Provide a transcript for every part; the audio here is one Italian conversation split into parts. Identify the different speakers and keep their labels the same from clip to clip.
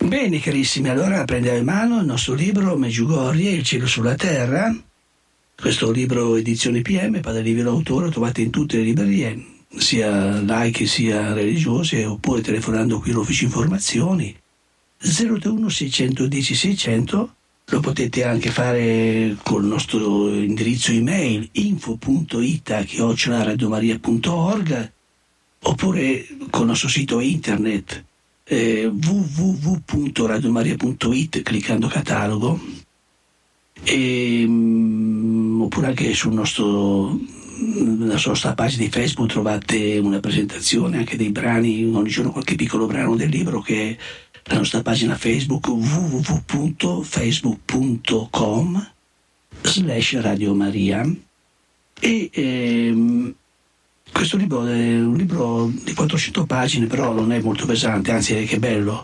Speaker 1: Bene carissimi, allora prendiamo in mano il nostro libro Medjugorje, il cielo sulla terra. Questo libro edizione PM, Padre Livio l'autore, lo trovate in tutte le librerie, sia laiche sia religiose, oppure telefonando qui all'ufficio informazioni 031 610 600. Lo potete anche fare col nostro indirizzo email info.ita@radiomaria.org, oppure col nostro sito internet www.radiomaria.it cliccando catalogo, oppure anche nella nostra pagina di Facebook trovate una presentazione anche dei brani, ogni giorno qualche piccolo brano del libro, che è la nostra pagina Facebook www.facebook.com/radiomaria. E questo libro è un libro di 400 pagine, però non è molto pesante, anzi che bello.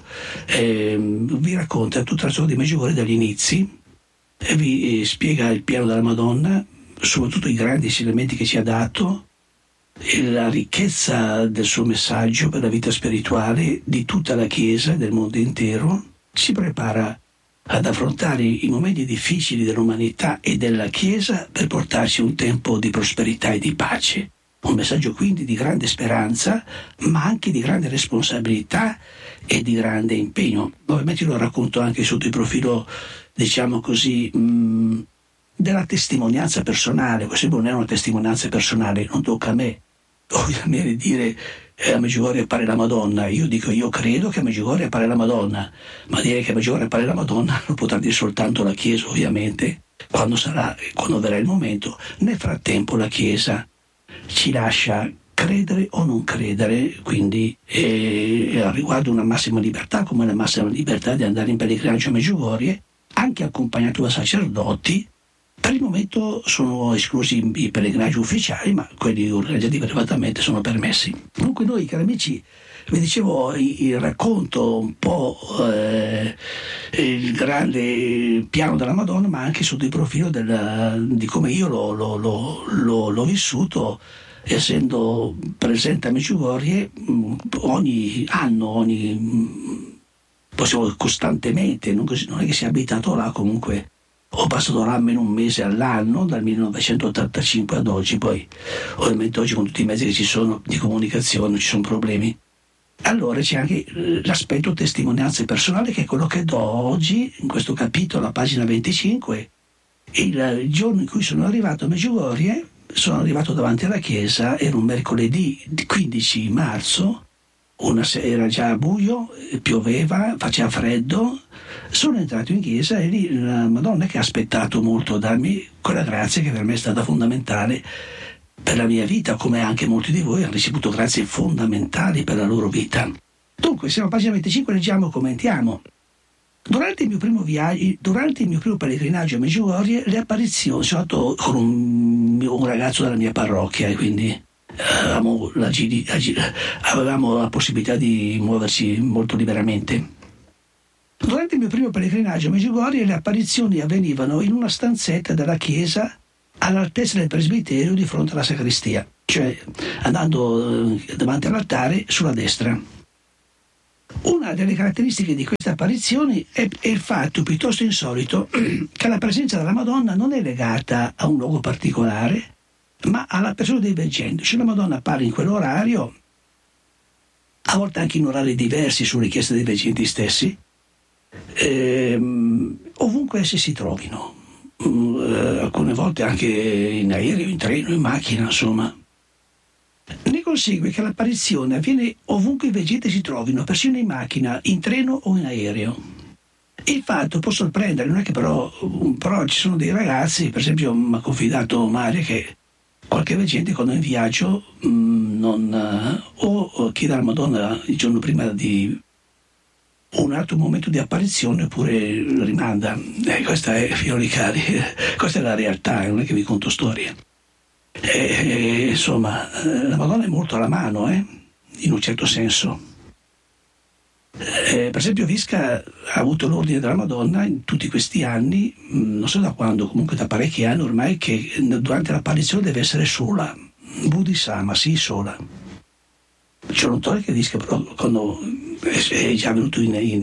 Speaker 1: Vi racconta tutta la storia di Medjugorje dagli inizi e vi spiega il piano della Madonna, soprattutto i grandi elementi che ci ha dato, e la ricchezza del suo messaggio per la vita spirituale di tutta la Chiesa e del mondo intero. Si prepara ad affrontare i momenti difficili dell'umanità e della Chiesa per portarci un tempo di prosperità e di pace. Un messaggio quindi di grande speranza, ma anche di grande responsabilità e di grande impegno. Ovviamente lo racconto anche sotto il profilo, diciamo così, della testimonianza personale. Questo non è una testimonianza personale, non tocca a me ovviamente dire a Medjugorje appare la Madonna. Io dico, io credo che a Medjugorje appare la Madonna, ma dire che a Medjugorje appare la Madonna lo potrà dire soltanto la Chiesa, ovviamente, quando verrà il momento. Nel frattempo la Chiesa ci lascia credere o non credere, quindi riguardo una massima libertà, come la massima libertà di andare in pellegrinaggio a Medjugorje, anche accompagnato da sacerdoti. Per il momento sono esclusi i pellegrinaggi ufficiali, ma quelli organizzati privatamente sono permessi. Comunque noi, cari amici, vi dicevo, il racconto un po' il grande piano della Madonna, ma anche sotto il profilo di come io l'ho vissuto, essendo presente a Medjugorje ogni anno, possiamo costantemente, non è che sia abitato là, comunque ho passato là almeno un mese all'anno dal 1985 ad oggi. Poi ovviamente oggi con tutti i mezzi che ci sono di comunicazione non ci sono problemi. Allora c'è anche l'aspetto testimonianza personale, che è quello che do oggi in questo capitolo, a pagina 25. Il giorno in cui sono arrivato a Medjugorje, sono arrivato davanti alla chiesa, era un mercoledì 15 marzo, era già buio, pioveva, faceva freddo. Sono entrato in chiesa e lì la Madonna, che ha aspettato molto darmi quella grazia che per me è stata fondamentale per la mia vita, come anche molti di voi hanno ricevuto grazie fondamentali per la loro vita. Dunque, siamo a pagina 25, leggiamo e commentiamo. Durante il mio primo pellegrinaggio a Medjugorje, le apparizioni, sono andato con un ragazzo della mia parrocchia, e quindi avevamo la possibilità di muoverci molto liberamente. Durante il mio primo pellegrinaggio a Medjugorje, le apparizioni avvenivano in una stanzetta della chiesa all'altezza del presbiterio di fronte alla sacrestia, cioè andando davanti all'altare sulla destra. Una delle caratteristiche di queste apparizioni è il fatto piuttosto insolito che la presenza della Madonna non è legata a un luogo particolare, ma alla persona dei veggenti. Cioè la Madonna appare in quell'orario, a volte anche in orari diversi su richiesta dei veggenti stessi, ovunque essi si trovino, alcune volte anche in aereo, in treno, in macchina, insomma. Ne consegue che l'apparizione avviene ovunque i veggenti si trovino, persino in macchina, in treno o in aereo. Il fatto può sorprendere, non è che però ci sono dei ragazzi, per esempio mi ha confidato Maria, che qualche veggente quando è in viaggio o chiede alla Madonna il giorno prima di un altro momento di apparizione, oppure rimanda. Questa è, figlioli cari, questa è la realtà, non è che vi conto storie. Insomma, la Madonna è molto alla mano, in un certo senso. Per esempio Visca ha avuto l'ordine della Madonna in tutti questi anni, non so da quando, comunque da parecchi anni ormai, che durante l'apparizione deve essere sola, Bodhisattva, sì, sola. C'è un autore che dice che però quando è già avvenuto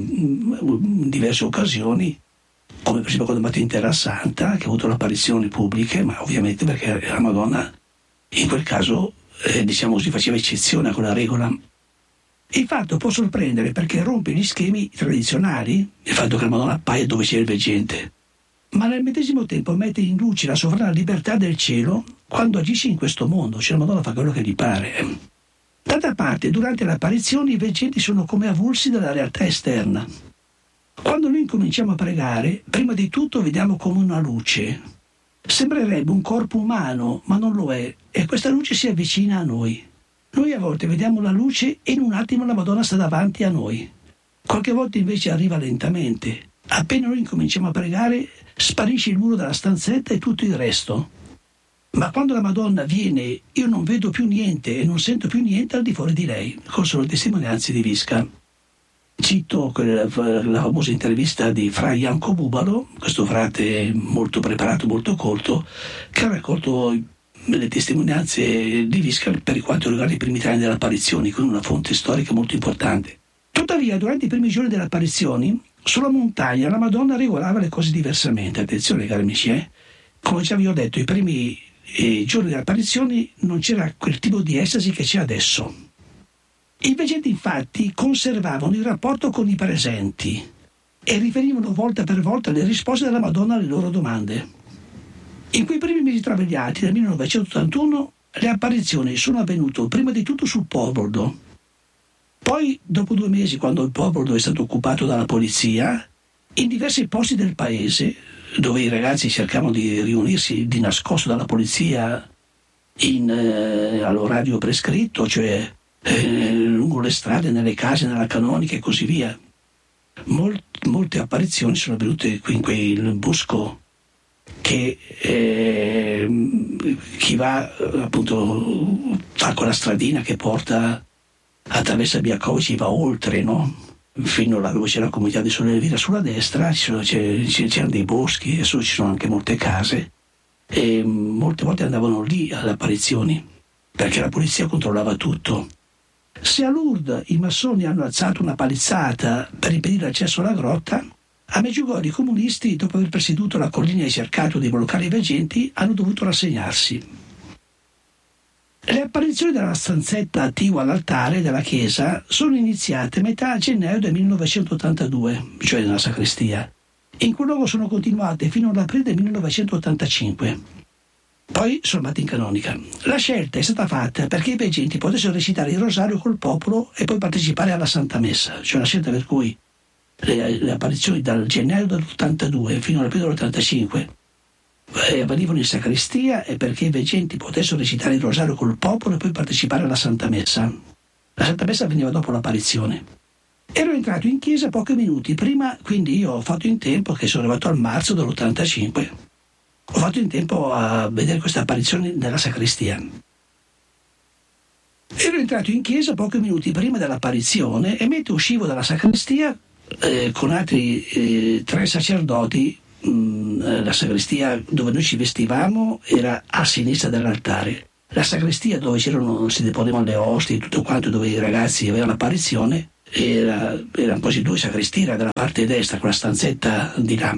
Speaker 1: in diverse occasioni, come per esempio quando è andato in Terra Santa, che ha avuto le apparizioni pubbliche, ma ovviamente perché la Madonna in quel caso, diciamo così, faceva eccezione a quella regola. Il fatto può sorprendere perché rompe gli schemi tradizionali, il fatto che la Madonna appaia dove c'è il veggente, ma nel medesimo tempo mette in luce la sovrana libertà del cielo quando agisce in questo mondo, cioè la Madonna fa quello che gli pare. D'altra parte, durante le apparizioni i veggenti sono come avulsi dalla realtà esterna. Quando noi incominciamo a pregare, prima di tutto vediamo come una luce. Sembrerebbe un corpo umano, ma non lo è, e questa luce si avvicina a noi. Noi a volte vediamo la luce e in un attimo la Madonna sta davanti a noi. Qualche volta invece arriva lentamente. Appena noi incominciamo a pregare, sparisce il muro della stanzetta e tutto il resto. Ma quando la Madonna viene, io non vedo più niente e non sento più niente al di fuori di lei, con solo testimonianze di Visca. Cito la famosa intervista di Fra Janko Bubalo, questo frate molto preparato, molto colto, che ha raccolto le testimonianze di Visca per quanto riguarda i primi 3 anni delle apparizioni, con una fonte storica molto importante. Tuttavia, durante i primi giorni delle apparizioni, sulla montagna la Madonna regolava le cose diversamente. Attenzione, cari amici, come già vi ho detto, i primi giorni delle apparizioni non c'era quel tipo di estasi che c'è adesso. I veggenti infatti conservavano il rapporto con i presenti e riferivano volta per volta le risposte della Madonna alle loro domande. In quei primi mesi travagliati del 1981 le apparizioni sono avvenute prima di tutto sul Poboldo. Poi, dopo 2 mesi, quando il Poboldo è stato occupato dalla polizia, in diversi posti del paese, dove i ragazzi cercavano di riunirsi di nascosto dalla polizia all'orario prescritto, cioè lungo le strade, nelle case, nella canonica e così via. Molte apparizioni sono avvenute qui in quel bosco che chi va appunto fa quella stradina che porta attraverso Biacovici, va oltre, no? Fino là dove c'è la comunità di Sole Elvira sulla destra c'erano dei boschi, adesso ci sono anche molte case e molte volte andavano lì alle apparizioni perché la polizia controllava tutto. Se a Lourdes i massoni hanno alzato una palizzata per impedire l'accesso alla grotta, a Medjugorje i comunisti, dopo aver presieduto la collina e cercato di bloccare i veggenti, hanno dovuto rassegnarsi. Le apparizioni della stanzetta attigua all'altare della chiesa sono iniziate a metà gennaio del 1982, cioè nella sacrestia. In quel luogo sono continuate fino all'aprile del 1985. Poi sono andate in canonica. La scelta è stata fatta perché i veggenti potessero recitare il rosario col popolo e poi partecipare alla Santa Messa, cioè una scelta per cui le apparizioni dal gennaio dell'82 fino all'aprile dell'85 avvenivano in sacrestia e perché i veggenti potessero recitare il rosario col popolo e poi partecipare alla Santa Messa. La Santa Messa avveniva dopo l'apparizione. Ero entrato in chiesa pochi minuti prima, quindi io ho fatto in tempo, che sono arrivato al marzo dell'85, ho fatto in tempo a vedere questa apparizione nella sacrestia. Ero entrato in chiesa pochi minuti prima dell'apparizione e mentre uscivo dalla sacrestia con altri 3 sacerdoti. La sacrestia dove noi ci vestivamo era a sinistra dell'altare. La sacrestia dove si deponevano le ostie e tutto quanto, dove i ragazzi avevano l'apparizione, erano quasi 2 sacrestie, era dalla parte destra, quella stanzetta di là.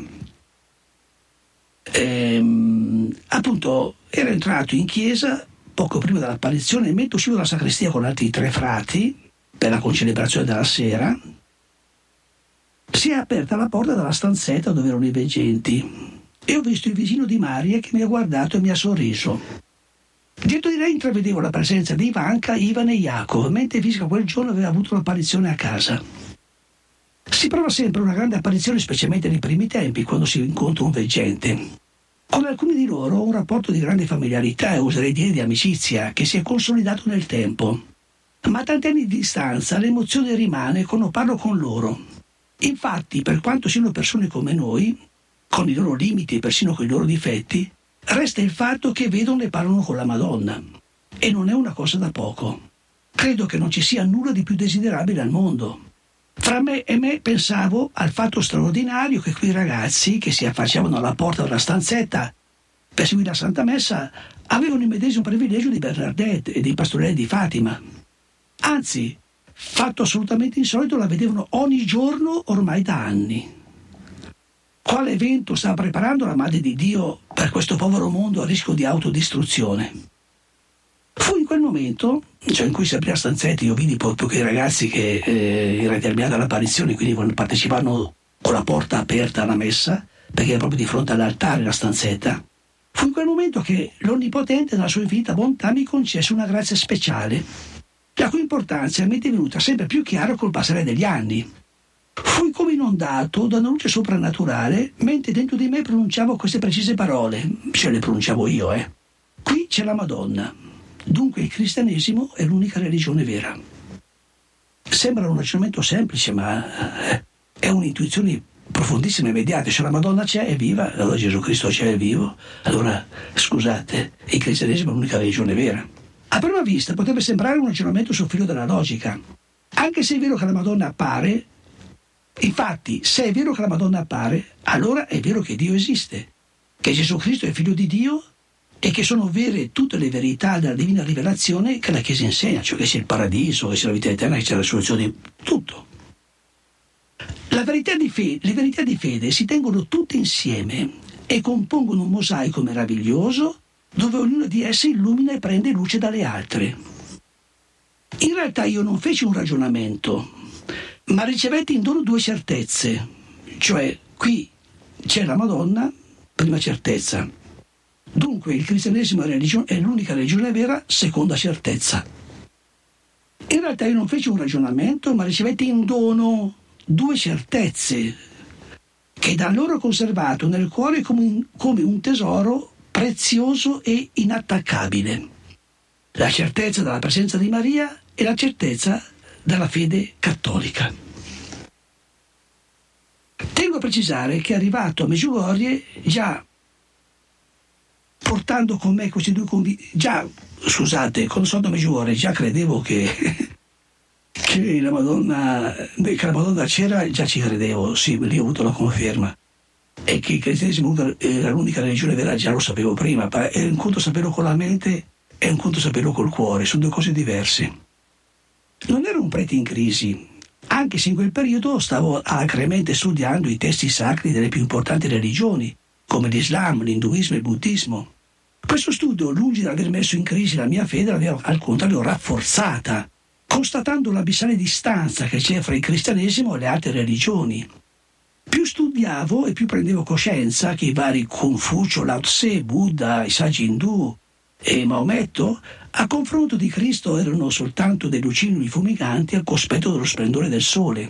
Speaker 1: Appunto, ero entrato in chiesa poco prima dell'apparizione e mentre uscivo dalla sacrestia con altri 3 frati per la concelebrazione della sera, si è aperta la porta della stanzetta dove erano i veggenti e ho visto il vicino di Maria che mi ha guardato e mi ha sorriso. Dietro di lei intravedevo la presenza di Ivanka, Ivan e Jacob, mentre Visca quel giorno aveva avuto l'apparizione a casa. Si prova sempre una grande apparizione, specialmente nei primi tempi, quando si incontra un veggente. Con alcuni di loro ho un rapporto di grande familiarità e oserei dire di amicizia che si è consolidato nel tempo. Ma a tanti anni di distanza l'emozione rimane quando parlo con loro. Infatti, per quanto siano persone come noi, con i loro limiti e persino con i loro difetti, resta il fatto che vedono e parlano con la Madonna. E non è una cosa da poco. Credo che non ci sia nulla di più desiderabile al mondo. Fra me e me pensavo al fatto straordinario che quei ragazzi che si affacciavano alla porta della stanzetta per seguire la Santa Messa avevano il medesimo privilegio di Bernadette e dei pastorelli di Fatima. Anzi, fatto assolutamente insolito, la vedevano ogni giorno ormai da anni. Quale evento stava preparando la Madre di Dio per questo povero mondo a rischio di autodistruzione? Fu in quel momento, cioè in cui si aprì la stanzetta, io vidi proprio quei ragazzi che erano terminata l'apparizione, quindi partecipavano con la porta aperta alla messa, perché era proprio di fronte all'altare la stanzetta. Fu in quel momento che l'Onnipotente, nella sua infinita bontà, mi concesse una grazia speciale, la cui importanza mi è divenuta sempre più chiara col passare degli anni. Fui come inondato da una luce soprannaturale, mentre dentro di me pronunciavo queste precise parole, ce le pronunciavo io, Qui c'è la Madonna, dunque il cristianesimo è l'unica religione vera. Sembra un ragionamento semplice, ma è un'intuizione profondissima e immediata. Se la Madonna c'è, è viva, allora Gesù Cristo c'è, è vivo, allora, scusate, il cristianesimo è l'unica religione vera. A prima vista potrebbe sembrare un ragionamento sul filo della logica, anche se è vero che la Madonna appare. Infatti, se è vero che la Madonna appare, allora è vero che Dio esiste, che Gesù Cristo è figlio di Dio e che sono vere tutte le verità della divina rivelazione che la Chiesa insegna, cioè che sia il paradiso, che sia la vita eterna, che sia la risurrezione, tutto. Le verità di fede si tengono tutte insieme e compongono un mosaico meraviglioso dove ognuno di esse illumina e prende luce dalle altre. In realtà io non feci un ragionamento, ma ricevetti in dono due certezze, cioè qui c'è la Madonna, prima certezza. Dunque il cristianesimo è l'unica religione vera, seconda certezza. In realtà io non feci un ragionamento, ma ricevetti in dono due certezze che da loro ho conservato nel cuore come un tesoro prezioso e inattaccabile. La certezza della presenza di Maria e la certezza della fede cattolica. Tengo a precisare che arrivato a Medjugorje, già portando con me questi due quando sono a Medjugorje già credevo che la Madonna c'era, già ci credevo, sì, lì ho avuto la conferma. E che il cristianesimo era l'unica religione vera, già lo sapevo prima, ma è un conto saperlo con la mente e un conto saperlo col cuore, sono due cose diverse. Non ero un prete in crisi, anche se in quel periodo stavo alacremente studiando i testi sacri delle più importanti religioni, come l'Islam, l'induismo e il buddismo. Questo studio, lungi dall'aver messo in crisi la mia fede, l'aveva al contrario rafforzata, constatando l'abissale distanza che c'è fra il cristianesimo e le altre religioni. Più studiavo e più prendevo coscienza che i vari Confucio, Lao Tse, Buddha, i saggi indù e Maometto, a confronto di Cristo, erano soltanto dei lucini fumiganti al cospetto dello splendore del sole.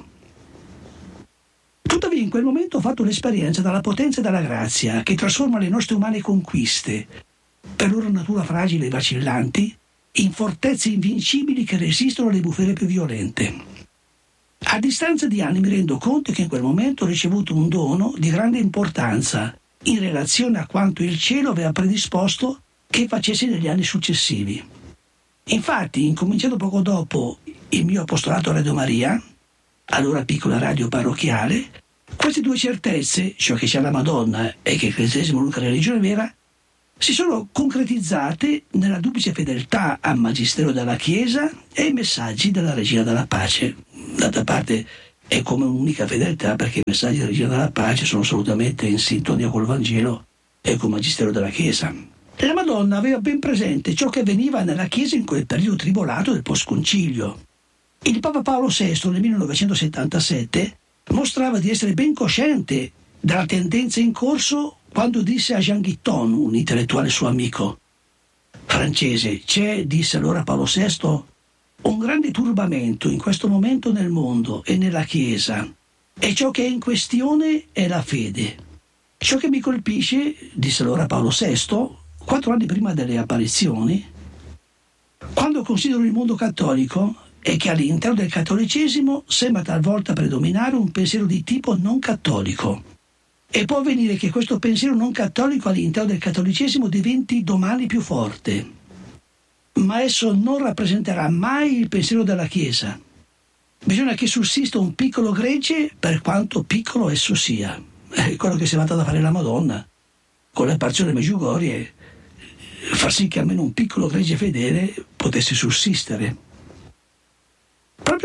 Speaker 1: Tuttavia in quel momento ho fatto l'esperienza della potenza e della grazia che trasforma le nostre umane conquiste, per loro natura fragili e vacillanti, in fortezze invincibili che resistono alle bufere più violente. A distanza di anni mi rendo conto che in quel momento ho ricevuto un dono di grande importanza in relazione a quanto il cielo aveva predisposto che facessi negli anni successivi. Infatti, incominciato poco dopo il mio apostolato a Radio Maria, allora piccola radio parrocchiale, queste due certezze, cioè che c'è la Madonna e che il cristianesimo è l'unica religione vera, si sono concretizzate nella duplice fedeltà al magistero della Chiesa e ai messaggi della Regina della Pace. D'altra parte è come un'unica fedeltà, perché i messaggi della Regina della Pace sono assolutamente in sintonia col Vangelo e col magistero della Chiesa. La Madonna aveva ben presente ciò che avveniva nella Chiesa in quel periodo tribolato del postconcilio. Il Papa Paolo VI nel 1977 mostrava di essere ben cosciente della tendenza in corso quando disse a Jean Guitton, un intellettuale suo amico francese, disse allora Paolo VI, un grande turbamento in questo momento nel mondo e nella Chiesa, e ciò che è in questione è la fede. Ciò che mi colpisce, disse allora Paolo VI, 4 anni prima delle apparizioni, quando considero il mondo cattolico, è che all'interno del cattolicesimo sembra talvolta predominare un pensiero di tipo non cattolico. E può avvenire che questo pensiero non cattolico all'interno del cattolicesimo diventi domani più forte. Ma esso non rappresenterà mai il pensiero della Chiesa. Bisogna che sussista un piccolo gregge, per quanto piccolo esso sia. È quello che si è andata a fare la Madonna, con l'apparizione di Medjugorje, far sì che almeno un piccolo gregge fedele potesse sussistere. Proprio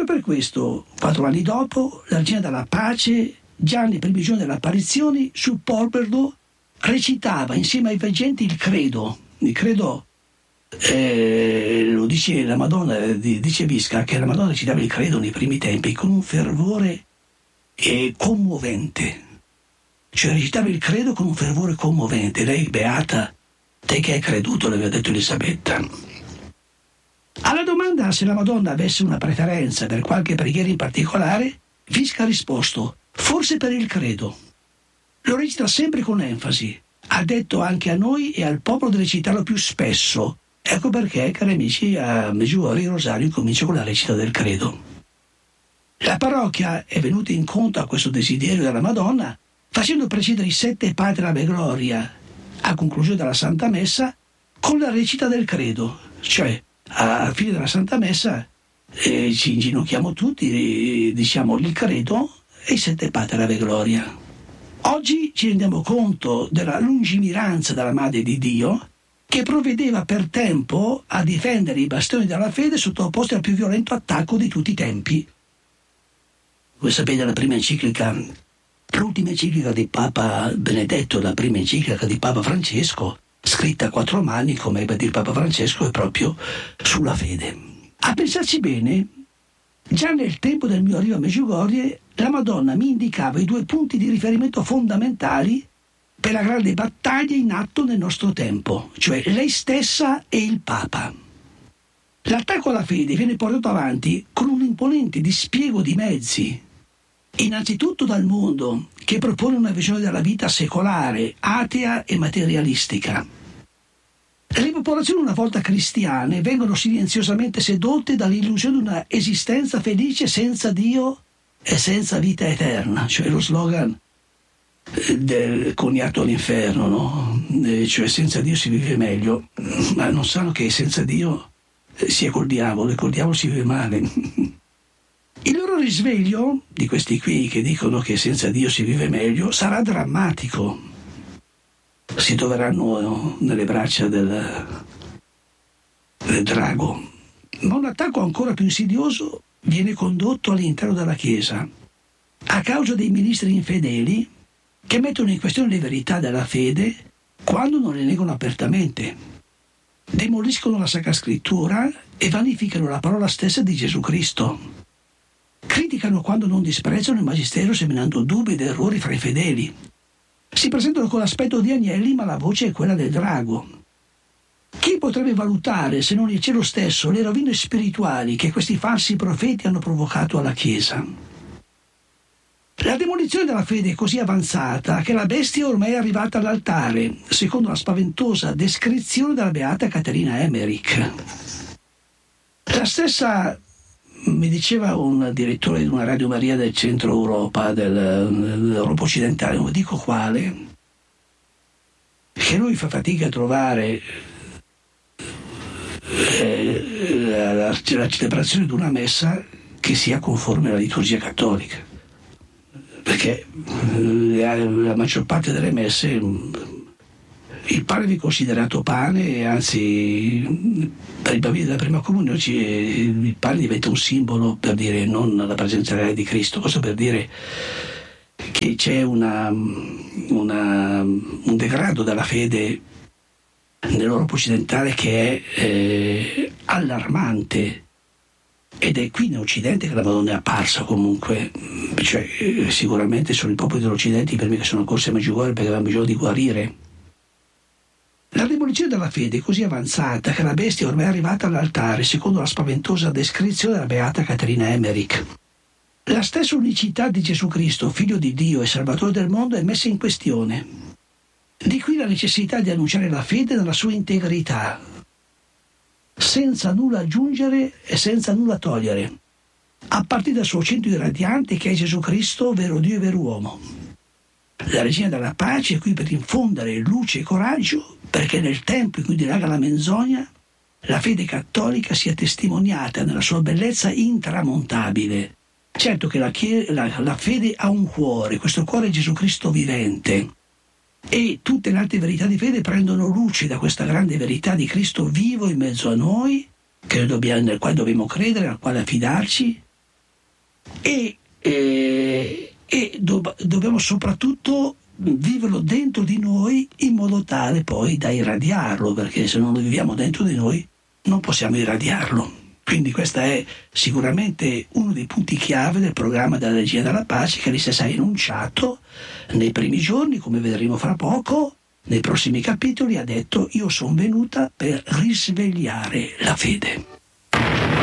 Speaker 1: per questo, 4 anni dopo, la Regina della Pace, già nei primi giorni delle apparizioni, sul polverdo recitava insieme ai veggenti il credo. Il credo, lo dice la Madonna, dice Visca, che la Madonna recitava il credo nei primi tempi con un fervore commovente. Cioè recitava il credo con un fervore commovente. Lei, beata, te che hai creduto, le aveva detto Elisabetta. Alla domanda se la Madonna avesse una preferenza per qualche preghiera in particolare, Visca ha risposto: forse per il credo. Lo recita sempre con enfasi. Ha detto anche a noi e al popolo di recitarlo più spesso. Ecco perché, cari amici, a Medjugorje il rosario comincia con la recita del credo. La parrocchia è venuta incontro a questo desiderio della Madonna facendo precedere i 7 Pater Ave Gloria a conclusione della Santa Messa con la recita del credo, cioè alla fine della Santa Messa ci inginocchiamo tutti, diciamo il credo e i 7 Pater Ave Gloria. Oggi ci rendiamo conto della lungimiranza della Madre di Dio, che provvedeva per tempo a difendere i bastioni della fede sottoposti al più violento attacco di tutti i tempi. Voi sapete la prima enciclica, l'ultima enciclica di Papa Benedetto, la prima enciclica di Papa Francesco, scritta a 4 mani, come ebbe a dire Papa Francesco, è proprio sulla fede. A pensarci bene, già nel tempo del mio arrivo a Medjugorje, la Madonna mi indicava i 2 punti di riferimento fondamentali per la grande battaglia in atto nel nostro tempo, cioè lei stessa e il Papa. L'attacco alla fede viene portato avanti con un imponente dispiego di mezzi, innanzitutto dal mondo, che propone una visione della vita secolare, atea e materialistica. Le popolazioni una volta cristiane vengono silenziosamente sedotte dall'illusione di una esistenza felice senza Dio e senza vita eterna, cioè lo slogan del coniato all'inferno, no? Cioè senza Dio si vive meglio, ma non sanno che senza Dio si è col diavolo e col diavolo si vive male. Il loro risveglio, di questi qui che dicono che senza Dio si vive meglio, sarà drammatico. Si troveranno nelle braccia del drago. Ma un attacco ancora più insidioso viene condotto all'interno della Chiesa, a causa dei ministri infedeli che mettono in questione le verità della fede quando non le negano apertamente. Demoliscono la Sacra Scrittura e vanificano la parola stessa di Gesù Cristo. Criticano quando non disprezzano il Magistero seminando dubbi ed errori fra i fedeli. Si presentano con l'aspetto di agnelli, ma la voce è quella del drago. Chi potrebbe valutare, se non il cielo stesso, le rovine spirituali che questi falsi profeti hanno provocato alla Chiesa? La demolizione della fede è così avanzata che la bestia ormai è arrivata all'altare, secondo la spaventosa descrizione della beata Caterina Emmerich. La stessa, mi diceva un direttore di una Radio Maria del centro Europa, dell'Europa occidentale, non dico quale, che lui fa fatica a trovare la celebrazione di una messa che sia conforme alla liturgia cattolica, perché la maggior parte delle messe il pane viene considerato pane, e anzi per i bambini della prima comunione il pane diventa un simbolo per dire non la presenza reale di Cristo. Questo per dire che c'è un degrado della fede nell'Europa occidentale che è allarmante, ed è qui in Occidente che la Madonna è apparsa comunque. Cioè, sicuramente sono i popoli dell'Occidente i primi che sono corsi a Medjugorje perché avevano bisogno di guarire. La demolizione della fede è così avanzata che la bestia ormai è arrivata all'altare, secondo la spaventosa descrizione della beata Caterina Emmerich. La stessa unicità di Gesù Cristo, figlio di Dio e Salvatore del mondo, è messa in questione. Di qui la necessità di annunciare la fede nella sua integrità, senza nulla aggiungere e senza nulla togliere, a partire dal suo centro irradiante che è Gesù Cristo, vero Dio e vero uomo. La Regina della Pace è qui per infondere luce e coraggio, perché nel tempo in cui dilaga la menzogna, la fede cattolica sia testimoniata nella sua bellezza intramontabile. Certo che la fede ha un cuore, questo cuore è Gesù Cristo vivente, e tutte le altre verità di fede prendono luce da questa grande verità di Cristo vivo in mezzo a noi, nel quale dobbiamo credere, al quale affidarci, Dobbiamo soprattutto viverlo dentro di noi in modo tale poi da irradiarlo, perché se non lo viviamo dentro di noi non possiamo irradiarlo. Quindi questo è sicuramente uno dei punti chiave del programma della Regina della Pace, che lì si è enunciato nei primi giorni, come vedremo fra poco. Nei prossimi capitoli ha detto: io sono venuta per risvegliare la fede.